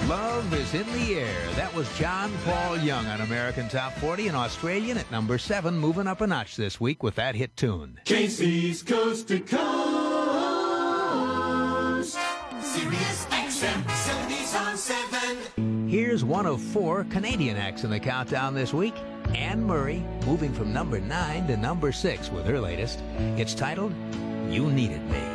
Love is in the air. That was John Paul Young on American Top 40, and Australian at number 7, moving up a notch this week with that hit tune. Casey's Coast to Coast. Sirius XM 70s on 7. Here's one of 4 Canadian acts in the countdown this week. Anne Murray, moving from number 9 to number 6 with her latest. It's titled, You Needed Me.